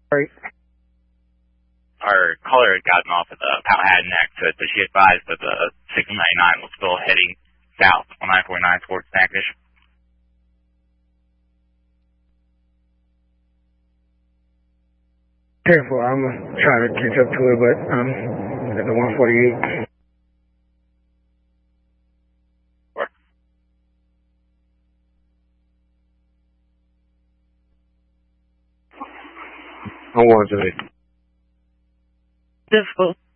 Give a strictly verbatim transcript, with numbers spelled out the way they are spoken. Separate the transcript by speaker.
Speaker 1: Right.
Speaker 2: Our caller had gotten off at the Powhatan exit, but she advised that the six ninety-nine was still heading south on nine forty-nine towards Natchitoches.
Speaker 1: Careful, I'm going to try to catch up to it, but um, at the one forty-eight. I want to.
Speaker 3: Difficult.